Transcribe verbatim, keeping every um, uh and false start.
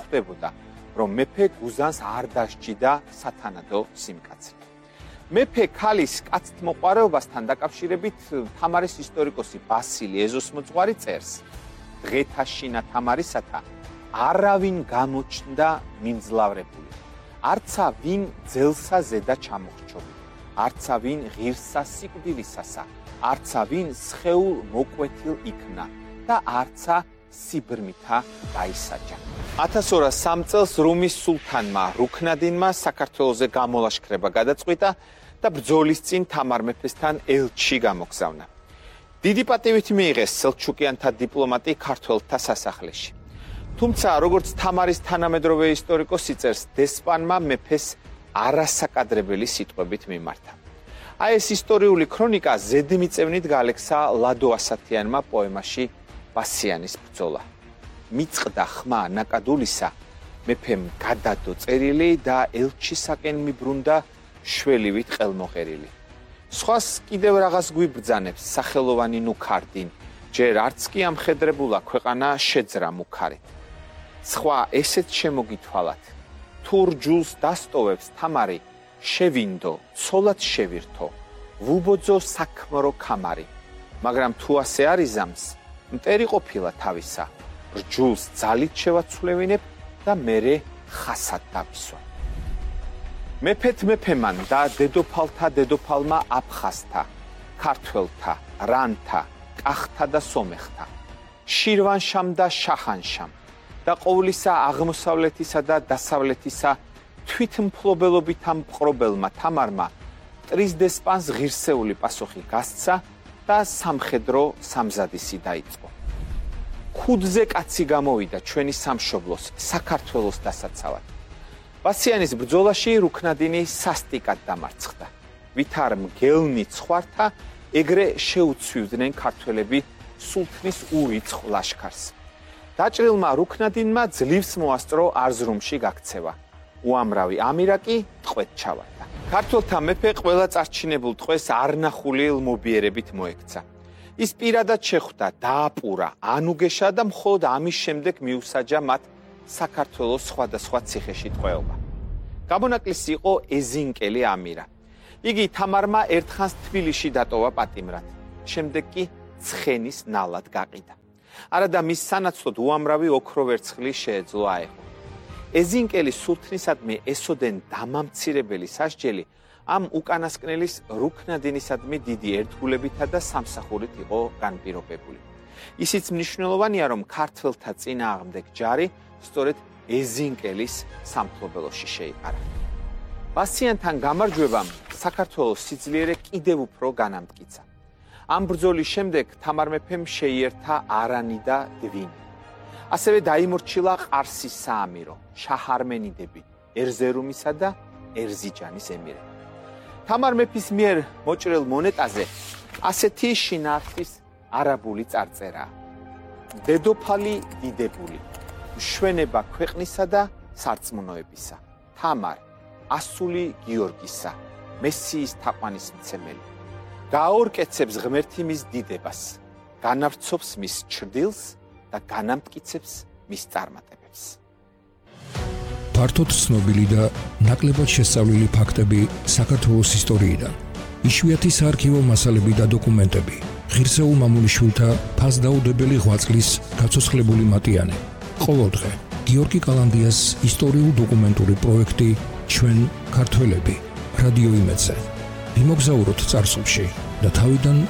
ხვდებოდა, რომ მეფე გუზანს არ დასჯიდა სათანადო სიმკაცრე. მეფე ქალის კაცთმოყვარეობასთან დაკავშირებით თამარის ისტორიკოსი ბასილი ეზოსმოძღვარი წერს: დღეთა შინა თამარისათა არავინ გამოჩნდა მიმძლავრებული. არცა ვინ ძელსა ზედა ჩამოხრჩობი, არცა ვინ ღირსა სიკვდილისასა, არცა ვინ სხეულ მოკვეთილ იქნა და არცა სიბრმითა დაისაჯა. ათას ორას სამ წელს რუმის სულთანმა რუქნადინმა საქართველოზე გამოლაშქრება გადაწყვიტა და ბრძოლის წინ თამარ მეფესთან ელჩი გამოგზავნა. დიდი პატივით მიიღეს სელჩუკიანთა დიპლომატი ქართველთა სასახლეში. თუმცა, როგორც თამარის თანამედროვე ისტორიკოსი წერს, დესპანმა მეფეს არასაკადრებელი სიტყვებით მიმართა. აი ეს ისტორიული ქრონიკა ზედმიწევნით გალექცა ლადო ასათიანმა პოემაში ბასიანის ბრძოლა. მიწყდა ხმა ნაკადულისა, მეფემ გადადო წერილი და ელჩისაკენ მიბრუნდა შველივით ყელმოღერილი. სხვას კიდევ რაღაც გვიბრძანებს სახელოვანი ნუქარდინ, ჯერ არც კი ამხედრებულა ქვეყანა შეძრა მუქარით. სხვა ესეც შემოგითვალათ, თუ რჯულს დასტოვებს თამარი, შევინდო, ცოლად შევირთო, ვუბოძო საქმრო ქამარი, მაგრამ თუ ასე არ იზამს, მტერი ყოფილა თავისა, რჯულს ძალით შევაცვლევინებ და მერე ხასად დავისვა. მეფეთ მეფემან და დედოფალთა დედოფალმა აფხაზთა, ქართველთა, რანთა, კახთა და სომეხთა, შირვანშამ და შაჰანშამ და ყოვლისა აღმოსავლეთისა და დასავლეთისა თვითმფლობელობით ამ მპყრობელმა თამარმა მტრის დესპანს ღირსეული პასუხი გასცა და სამხედრო სამზადისი დაიწყო. ქუდზე კაცი გამოვიდა ჩვენი სამშობლოს, საქართველოს დასაცავად. ბასიანის ბრძოლაში რუქნადინი სასტიკად დამარცხდა. ვითარ მგელნი ცხვართა, ეგრე შეუცვივდნენ ქართველები სულთნის ურიცხ ლაშქარს. დაჭრილმა რუქნადინმა ძლივს მოასწრო არზრუმში გაქცევა. უამრავი ამირაკი ტყვედ ჩავარდა. ქართველთა მეფე ყველა წარჩინებულ ტყვეს არნახული ელმობიერებით მოექცა. ის პირადად შეხვდა, დააპურა, ანუგეშა და მხოლოდ ამის შემდეგ მიუსაჯა მათ საქართველოს სხვადასხვა ციხეში ტყვეობა. გამონაკლისი იყო ეზინკელი ამირა. იგი თამარმა ერთხანს თბილისში დატოვა პატიმრად, შემდეგ კი ცხენის ნალად გაყიდა. არადა მის სანაცვლოდ უამრავი ოქროვერცხლი შეეძლო აეღო. ეზინკელი სულთნისადმი ესოდენ დამამცირებელი სასჯელი ამ უკანასკნელის რუქნადინისადმი დიდი ერთგულებითა და სამსახურით იყო განპირობებული. ისიც მნიშვნელოვანია, რომ ქართველთა წინააღმდეგ ჯარი სწორედ ეზინკელის სამფლობელოში შეიყარა. ბასიანთან გამარჯვებამ საქართველოს სიძლიერე კიდევ უფრო განამტკიცა. ამ ბრძოლის შემდეგ თამარ მეფემ შეიერთა არანი და დვინი. ასევე დაიმორჩილა ყარსის საამირო, შაჰარმენიდები, ერზერუმისა და ერზიჯანის ემირები. თამარ მეფის მიერ მოჭრილ მონეტაზე ასეთი შინაარსის არაბული წარწერაა: დედოფალი დიდებული, მშვენება ქვეყნისა და სარწმუნოებისა, თამარ, ასული გიორგისა, მესიის თაყვანისმცემელი. გააორკეცებს ღმერთი მის დიდებას, განავრცობს მის ჩრდილს და განამტკიცებს მის წარმატებებს. ფართოდ ცნობილი და ნაკლებად შესწავლილი ფაქტები საქართველოს ისტორიიდან, იშვიათი საარქივო მასალები და დოკუმენტები, ღირსეულ მამულიშვილთა ფასდაუდებელი ღვაწლის გაცოცხლებული მატიანე. ყოველდღე გიორგი კალანდიას ისტორიულ-დოკუმენტური პროექტი ჩვენ ქართველები რადიო იმედზე. იმოგზაუროთ წარსულში და თავიდან